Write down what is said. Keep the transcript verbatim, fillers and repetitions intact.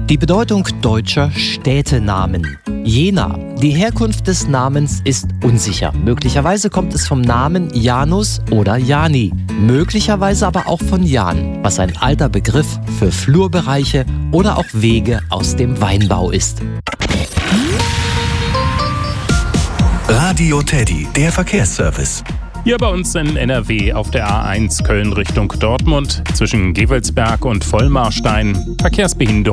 Die Bedeutung deutscher Städtenamen. Jena. Die Herkunft des Namens ist unsicher. Möglicherweise kommt es vom Namen Janus oder Jani. Möglicherweise aber auch von Jan, was ein alter Begriff für Flurbereiche oder auch Wege aus dem Weinbau ist. Radio Teddy, der Verkehrsservice. Hier bei uns in N R W auf der A eins Köln Richtung Dortmund zwischen Gevelsberg und Vollmarstein Verkehrsbehinderung.